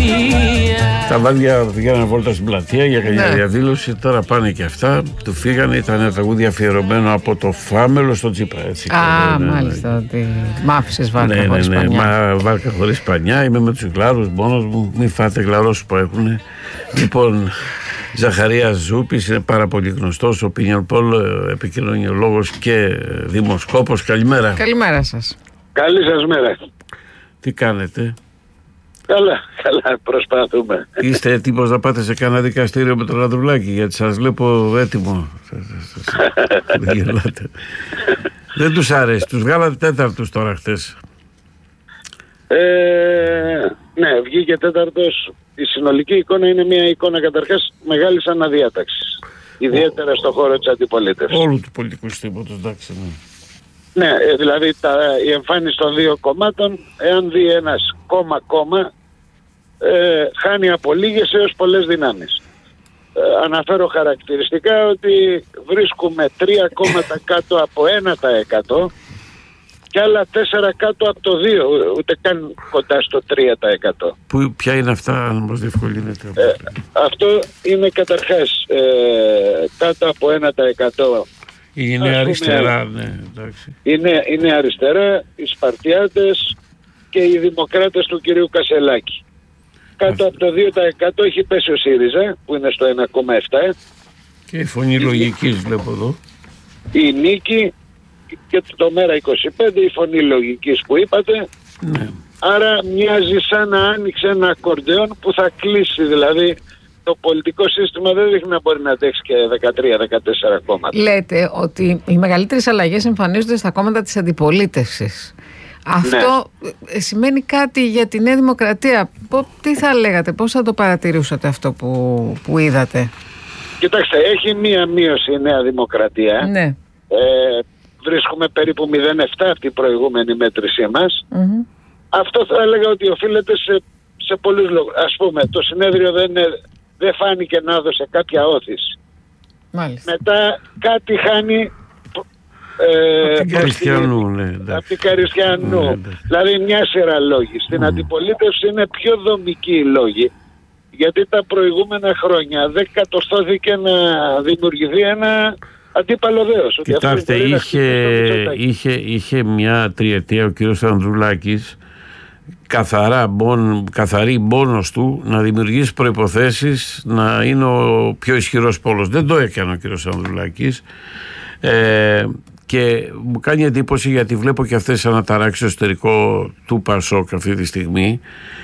Τα βάδια πήγαιναν βόλτα στην πλατεία για καμιά διαδήλωση. Τώρα πάνε και αυτά. Του φύγανε. Ήταν ένα τραγούδι αφιερωμένο από το Φάμελο στο Τσίπρα. Έτσι, μάλιστα. Ότι μ' άφησες βάρκα χωρίς πανιά. Μα βάρκα χωρίς πανιά. Είμαι με τους γλάρους μόνος μου. Μην φάτε γλαρός που έχουν. Λοιπόν, Ζαχαρίας Ζούπης είναι πάρα πολύ γνωστός, ο Opinion Poll, επικοινωνιολόγος και δημοσκόπος. Καλημέρα. Καλημέρα σας. Καλή σας μέρα. Τι κάνετε? Καλά, προσπαθούμε. Είστε έτοιμος να πάτε σε κανένα δικαστήριο με τον Ανδρουλάκη? Γιατί σας βλέπω έτοιμο. Δεν γελάτε. Δεν τους άρεσε. Τους βγάλατε τέταρτους τώρα χτες. Ναι, βγήκε τέταρτος. Η συνολική εικόνα είναι μια εικόνα καταρχάς μεγάλης αναδιάταξης. Ιδιαίτερα στον χώρο της αντιπολίτευσης. Όλου του πολιτικού συστήματος, εντάξει. Ναι, δηλαδή η εμφάνιση των δύο κομμάτων, εάν δει ένας κόμμα, χάνει από λίγες έως πολλές δυνάμεις. Αναφέρω χαρακτηριστικά ότι βρίσκουμε 3 κόμματα κάτω από 1% και άλλα 4 κάτω από το 2, ούτε καν κοντά στο 3%. Ποια είναι αυτά, αν μας διευκολύνετε? Αυτό είναι καταρχάς κάτω από 1%. Είναι αριστερά, ναι, εντάξει. Είναι αριστερά, οι Σπαρτιάτες και οι Δημοκράτες του κυρίου Κασελάκη. Κάτω από το 2% έχει πέσει ο ΣΥΡΙΖΑ, που είναι στο 1,7. Και η Φωνή Λογικής βλέπω εδώ. Η Νίκη και το ΜέΡΑ25, η Φωνή Λογικής που είπατε. Ναι. Άρα μοιάζει σαν να άνοιξε ένα ακορντεόν που θα κλείσει, δηλαδή το πολιτικό σύστημα δεν δείχνει να μπορεί να αντέξει και 13-14 κόμματα. Λέτε ότι οι μεγαλύτερες αλλαγές εμφανίζονται στα κόμματα της αντιπολίτευσης. Αυτό σημαίνει κάτι για τη Νέα Δημοκρατία. Τι θα λέγατε, πώς θα το παρατηρούσατε αυτό που είδατε? Κοιτάξτε, έχει μία μείωση η Νέα Δημοκρατία. Ναι. Βρίσκουμε περίπου 0,7 από την προηγούμενη μέτρησή μας. Αυτό θα έλεγα ότι οφείλεται σε πολλούς λόγους. Ας πούμε, το συνέδριο δεν φάνηκε να έδωσε κάποια όθηση. Μάλιστα. Μετά κάτι χάνει από την Καριστιανού, από την Καριστιανού. Δηλαδή μια σειρά λόγοι. Στην αντιπολίτευση είναι πιο δομικοί οι λόγοι, γιατί τα προηγούμενα χρόνια δεν κατορθώθηκε να δημιουργηθεί ένα αντίπαλο δέος. Κοιτάξτε, είχε μια τριετία ο κύριος Ανδρουλάκης καθαρή μόνος του να δημιουργήσει προϋποθέσεις να είναι ο πιο ισχυρός πόλος. Δεν το έκανε ο κύριος Ανδρουλάκης. Και μου κάνει εντύπωση, γιατί βλέπω και αυτές αναταράξεις στο εσωτερικό του Πασόκ αυτή τη στιγμή.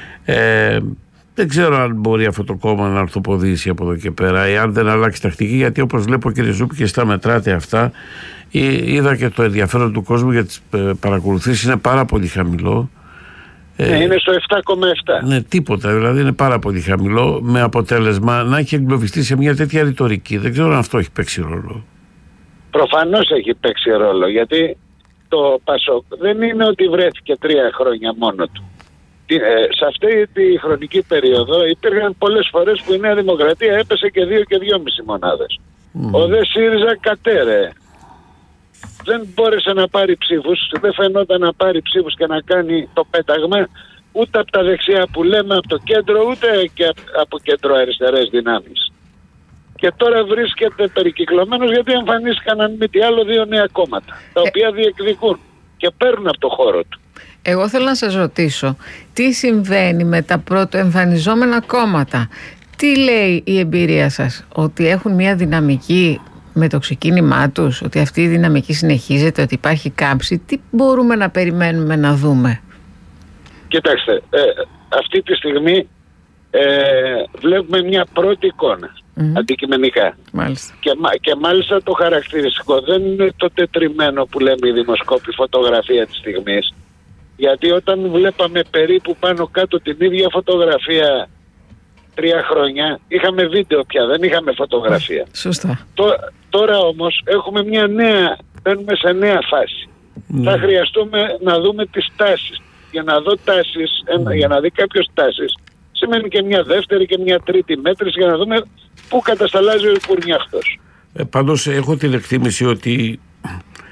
Δεν ξέρω αν μπορεί αυτό το κόμμα να αρθοποδήσει από εδώ και πέρα, εάν δεν αλλάξει τακτική, γιατί όπως βλέπω, κύριε Ζούπη, και στα μετράτε αυτά, είδα και το ενδιαφέρον του κόσμου για τις παρακολουθήσεις είναι πάρα πολύ χαμηλό. Είναι στο 7,7. Ναι, τίποτα, δηλαδή είναι πάρα πολύ χαμηλό, με αποτέλεσμα να έχει εγκλωβιστεί σε μια τέτοια ρητορική. Δεν ξέρω αν αυτό έχει παίξει ρόλο. Προφανώς έχει παίξει ρόλο, γιατί το Πασόκ δεν είναι ότι βρέθηκε 3 χρόνια μόνο του. Σε αυτή τη χρονική περίοδο υπήρχαν πολλές φορές που η Νέα Δημοκρατία έπεσε και 2 και 2,5 μονάδες. Ο δε ΣΥΡΙΖΑ κατέρεε. Δεν μπόρεσε να πάρει ψήφους, δεν φαινόταν να πάρει ψήφους και να κάνει το πέταγμα ούτε από τα δεξιά που λέμε, από το κέντρο, ούτε και από κέντρο αριστερές δυνάμεις. Και τώρα βρίσκεται περικυκλωμένος, γιατί εμφανίστηκαν, αν μη τι άλλο, 2 νέα κόμματα, τα οποία διεκδικούν και παίρνουν από το χώρο του. Εγώ θέλω να σας ρωτήσω, τι συμβαίνει με τα πρωτοεμφανιζόμενα κόμματα? Τι λέει η εμπειρία σας? Ότι έχουν μια δυναμική με το ξεκίνημά τους, ότι αυτή η δυναμική συνεχίζεται, ότι υπάρχει κάμψη? Τι μπορούμε να περιμένουμε να δούμε? Κοιτάξτε, αυτή τη στιγμή βλέπουμε μια πρώτη εικόνα, αντικειμενικά. Μάλιστα. Και μάλιστα το χαρακτηριστικό δεν είναι το τετριμένο που λέμε οι δημοσκόποι, φωτογραφία της στιγμής, γιατί όταν βλέπαμε περίπου πάνω κάτω την ίδια φωτογραφία 3 χρόνια, είχαμε βίντεο πια, δεν είχαμε φωτογραφία. Σωστά. Τώρα όμως έχουμε μπαίνουμε σε νέα φάση. Θα χρειαστούμε να δούμε τις τάσεις. Για να δω τάσεις, για να δει κάποιος τάσεις, σημαίνει και μια δεύτερη και μια τρίτη μέτρηση, για να δούμε πού κατασταλάζει ο Υπουργιάχτος. Πάντως έχω την εκτίμηση ότι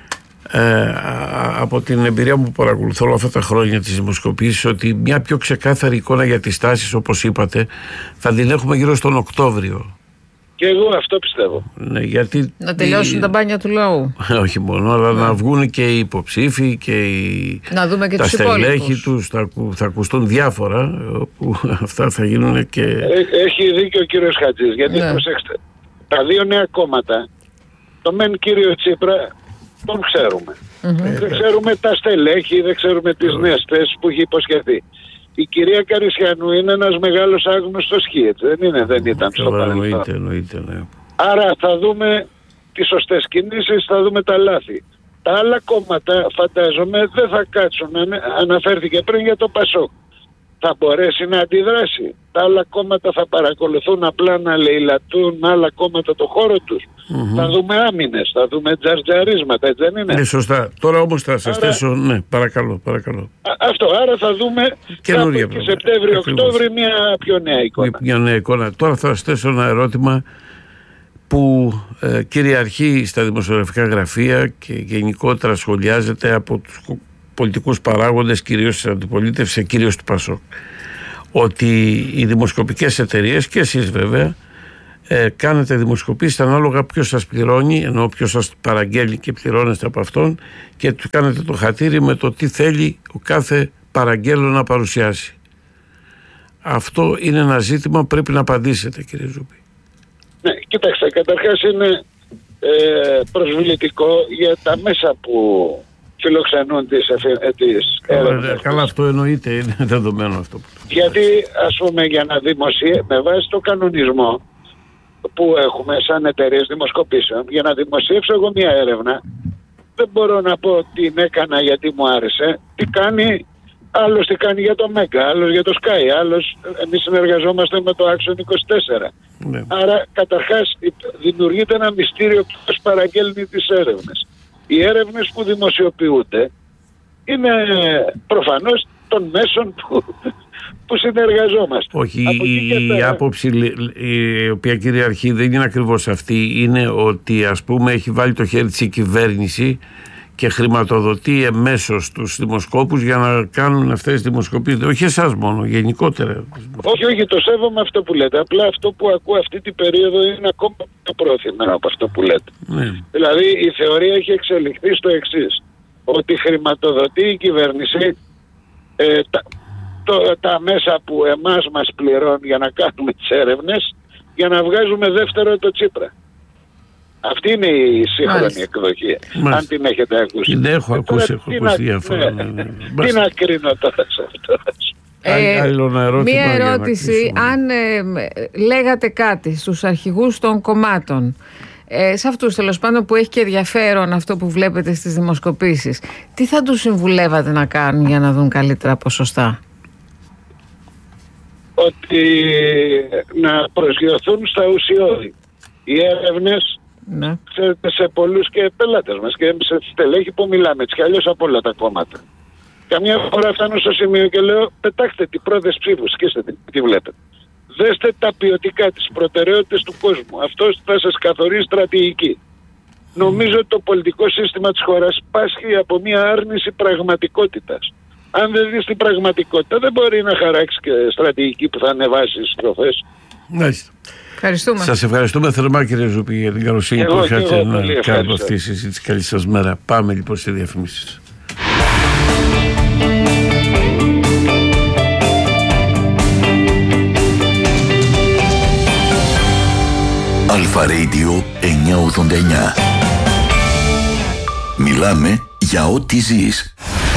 από την εμπειρία μου που παρακολουθώ όλα αυτά τα χρόνια της δημοσκοπήσεις, ότι μια πιο ξεκάθαρη εικόνα για τις τάσεις, όπως είπατε, θα την έχουμε γύρω στον Οκτώβριο. Και εγώ αυτό πιστεύω. Ναι, γιατί να τελειώσουν τα μπάνια του λαού. Όχι μόνο, αλλά να βγουν και οι υποψήφοι και να δούμε και τα στελέχη τους, θα ακουστούν διάφορα, που αυτά θα γίνουν και... Έχει δίκιο ο κύριος Χατζής, γιατί προσέξτε, τα δύο νέα κόμματα, το μεν κύριο Τσίπρα, τον ξέρουμε. Δεν ξέρουμε τα στελέχη, δεν ξέρουμε τις νέες θέσεις που έχει υποσχεθεί. Η κυρία Καρισιανού είναι ένας μεγάλος άγνωστος χ, δεν ήταν στο παρελθόν. Εννοείται, ναι. Άρα θα δούμε τις σωστές κινήσεις, θα δούμε τα λάθη. Τα άλλα κόμματα φαντάζομαι δεν θα κάτσουν, αναφέρθηκε πριν για το Πασόκ. Θα μπορέσει να αντιδράσει. Τα άλλα κόμματα θα παρακολουθούν απλά να λαιλατούν άλλα κόμματα το χώρο τους. Θα δούμε άμυνες, θα δούμε τζαρτζαρίσματα, έτσι δεν είναι? Ναι, σωστά. Τώρα όμως θα σας θέσω, ναι, παρακαλώ. Αυτό, άρα θα δούμε κάπου Σεπτέμβριο-Οκτώβριο μια πιο νέα εικόνα. Μια νέα εικόνα. Τώρα θα σας θέσω ένα ερώτημα που κυριαρχεί στα δημοσιογραφικά γραφεία και γενικότερα σχολιάζεται από τους πολιτικούς παράγοντες, κυρίως της αντιπολίτευσης, κυρίως του Πασόκ, ότι οι δημοσκοπικές εταιρείες, και εσείς βέβαια, κάνετε δημοσκοπήσεις ανάλογα ποιος σας πληρώνει, ενώ ποιος σας παραγγέλνει και πληρώνεστε από αυτόν, και του κάνετε το χατήρι με το τι θέλει ο κάθε παραγγέλων να παρουσιάσει. Αυτό είναι ένα ζήτημα που πρέπει να απαντήσετε, κύριε Ζούπη. Ναι, κοιτάξτε, καταρχάς είναι προσβλητικό για τα μέσα που φιλοξενούν τις έρευνες. Καλά, αυτό εννοείται, είναι δεδομένο αυτό. Γιατί, ας πούμε, για να με βάση το κανονισμό που έχουμε σαν εταιρείες δημοσκοπήσεων, για να δημοσιεύσω εγώ μια έρευνα, δεν μπορώ να πω τι έκανα γιατί μου άρεσε, τι κάνει, άλλος τι κάνει για το Μέγκα, άλλος για το Sky, άλλος, εμείς συνεργαζόμαστε με το Action 24. Ναι. Άρα, καταρχάς, δημιουργείται ένα μυστήριο ποιος παραγγέλνει τις έρευνες. Οι έρευνες που δημοσιοποιούνται είναι προφανώς των μέσων που συνεργαζόμαστε. Όχι, η άποψη η οποία κυριαρχεί δεν είναι ακριβώς αυτή. Είναι ότι, ας πούμε, έχει βάλει το χέρι της η κυβέρνηση και χρηματοδοτεί εμέσως τους δημοσκόπους για να κάνουν αυτές τις δημοσκοπήσεις. Όχι εσάς μόνο, γενικότερα. Όχι, το σέβομαι αυτό που λέτε. Απλά αυτό που ακούω αυτή την περίοδο είναι ακόμα πιο πρόθυμο από αυτό που λέτε. Ναι. Δηλαδή η θεωρία έχει εξελιχθεί στο εξής, ότι χρηματοδοτεί η κυβέρνηση τα μέσα που εμάς μας πληρώνουν για να κάνουμε τις έρευνες, για να βγάζουμε δεύτερο το Τσίπρα. Αυτή είναι η σύγχρονη εκδοχή. Μάλιστα. Αν την έχετε ακούσει. Την έχω ακούσει διάφορα. Τι να κρίνω τώρα σε αυτό. Μία ερώτηση. Αν λέγατε κάτι στους αρχηγούς των κομμάτων, σε αυτούς τέλος πάντων που έχει και ενδιαφέρον αυτό που βλέπετε στις δημοσκοπήσεις, τι θα τους συμβουλεύατε να κάνουν για να δουν καλύτερα ποσοστά? Ότι να προσγειωθούν στα ουσιώδη. Οι έρευνες, ναι, σε πολλούς και πελάτες μας και σε στελέχη που μιλάμε έτσι κι αλλιώς από όλα τα κόμματα. Καμιά φορά φτάνω στο σημείο και λέω, πετάξτε την πρώτες ψήφους, σκίστε τι βλέπετε. Δέστε τα ποιοτικά, τις προτεραιότητες του κόσμου. Αυτό θα σας καθορίσει στρατηγική. Νομίζω ότι το πολιτικό σύστημα της χώρας πάσχει από μια άρνηση πραγματικότητας. Αν δεν δεις την πραγματικότητα, δεν μπορεί να χαράξει και στρατηγική που θα ανεβάσει τις στροφές. Μάλιστα. Ευχαριστούμε. Σας ευχαριστούμε θερμά, κύριε Ζούπη, για την καλοσύνη που είχατε να κάνουμε αυτή τη συζήτηση. Καλή σας μέρα. Πάμε λοιπόν σε διαφημίσεις. Αλφα Radio 989. Μιλάμε για ό,τι ζεις.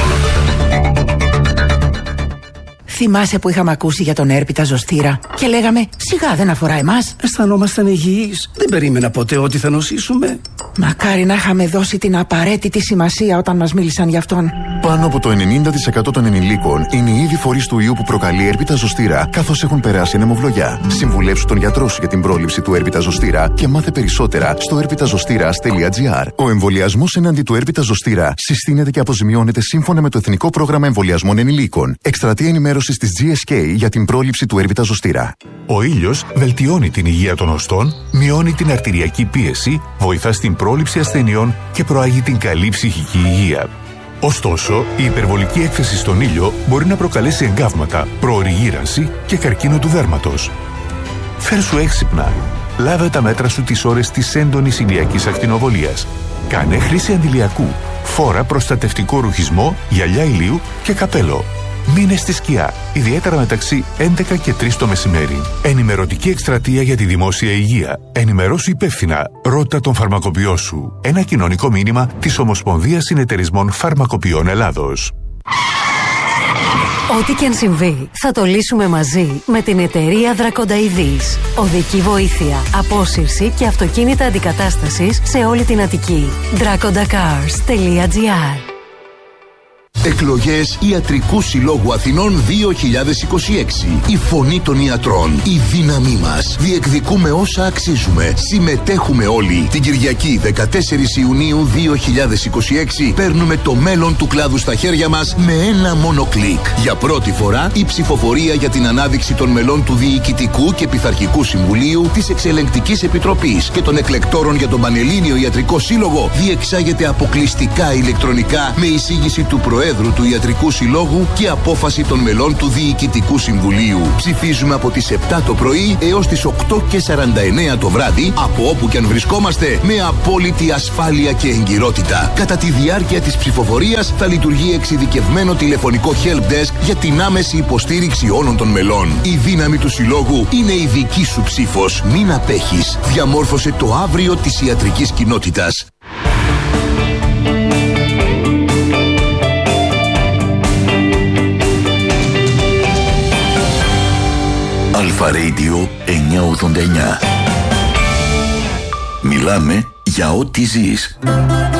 Θυμάσαι που είχαμε ακούσει για τον έρπιτα ζωστήρα και λέγαμε σιγά δεν αφορά εμάς? Αισθανόμασταν υγιείς. Δεν περίμενα ποτέ ότι θα νοσήσουμε. Μακάρι να είχαμε δώσει την απαραίτητη σημασία όταν μας μίλησαν γι' αυτόν. Πάνω από το 90% των ενηλίκων είναι ήδη φορείς του ιού που προκαλεί έρπιτα ζωστήρα, καθώς έχουν περάσει ανεμοβλογιά. Συμβουλέψου τον γιατρό σου για την πρόληψη του έρπιτα ζωστήρα και μάθε περισσότερα στο erpitazostira.gr. Ο εμβολιασμός εναντί του έρπιτα ζωστήρα συστήνεται και αποζημιώνεται σύμφωνα με το Εθνικό Πρόγραμμα Εμβολιασμών Ενηλίκων. Εκστρατεία ενημέρωσης της GSK για την πρόληψη του έρπιτα ζωστήρα. Ο ήλιος βελτιώνει την υγεία των οστών, μειώνει την αρτηριακή πίεση, βοηθά στην πρόληψη ασθενειών και προάγει την καλή ψυχική υγεία. Ωστόσο, η υπερβολική έκθεση στον ήλιο μπορεί να προκαλέσει εγκάβματα, προωρή γύρανση και καρκίνο του δέρματος. Φέρσου έξυπνα. Λάβε τα μέτρα σου τις ώρες της έντονης ηλιακής ακτινοβολίας. Κάνε χρήση αντιλιακού. Φόρα προστατευτικό ρουχισμό, γυαλιά ηλίου και καπέλο. Μείνε στη σκιά, ιδιαίτερα μεταξύ 11 και 3 το μεσημέρι. Ενημερωτική εκστρατεία για τη δημόσια υγεία. Ενημερώσου υπεύθυνα. Ρώτα τον φαρμακοποιό σου. Ένα κοινωνικό μήνυμα της Ομοσπονδίας Συνεταιρισμών Φαρμακοποιών Ελλάδος. Ό,τι και αν συμβεί, θα το λύσουμε μαζί με την εταιρεία Δρακονταειδής. Οδική βοήθεια, απόσυρση και αυτοκίνητα αντικατάστασης σε όλη την Αττική. dracondacars.gr. Εκλογές Ιατρικού Συλλόγου Αθηνών 2026. Η φωνή των ιατρών. Η δύναμή μας. Διεκδικούμε όσα αξίζουμε. Συμμετέχουμε όλοι. Την Κυριακή 14 Ιουνίου 2026 παίρνουμε το μέλλον του κλάδου στα χέρια μας με ένα μόνο κλικ. Για πρώτη φορά η ψηφοφορία για την ανάδειξη των μελών του Διοικητικού και Πειθαρχικού Συμβουλίου, της Εξελεγκτικής Επιτροπής και των εκλεκτόρων για τον Πανελλήνιο Ιατρικό Σύλλογο διεξάγεται αποκλειστικά ηλεκτρονικά με εισήγηση του Προέδρου του Ιατρικού Συλλόγου και απόφαση των μελών του Διοικητικού Συμβουλίου. Ψηφίζουμε από τις 7 το πρωί έως τις 8:49 το βράδυ, από όπου και αν βρισκόμαστε, με απόλυτη ασφάλεια και εγκυρότητα. Κατά τη διάρκεια της ψηφοφορίας θα λειτουργεί εξειδικευμένο τηλεφωνικό help desk για την άμεση υποστήριξη όλων των μελών. Η δύναμη του Συλλόγου είναι η δική σου ψήφος. Μην απέχεις. Διαμόρφωσε το αύριο της ιατρικής κοινότητας. Αλφα Radio 989. Μιλάμε για ό,τι ζεις.